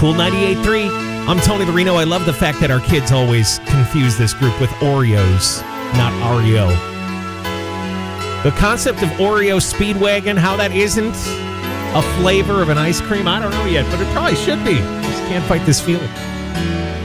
Cool 98.3. I'm Tony the Reno. I love the fact that our kids always confuse this group with Oreos, not Oreo. The concept of Oreo Speedwagon, how that isn't a flavor of an ice cream, I don't know yet, but it probably should be. Just can't fight this feeling.